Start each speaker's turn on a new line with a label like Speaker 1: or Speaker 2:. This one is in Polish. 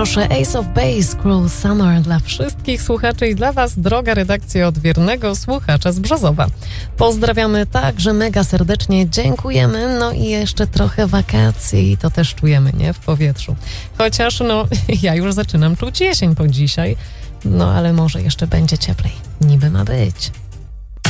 Speaker 1: Proszę, Ace of Base, Cruel Summer dla wszystkich słuchaczy i dla Was, droga redakcja, od wiernego słuchacza z Brzozowa. Pozdrawiamy także mega serdecznie, dziękujemy, no i jeszcze trochę wakacji, to też czujemy, nie? W powietrzu. Chociaż, no, ja już zaczynam czuć jesień po dzisiaj, no ale może jeszcze będzie cieplej. Niby ma być.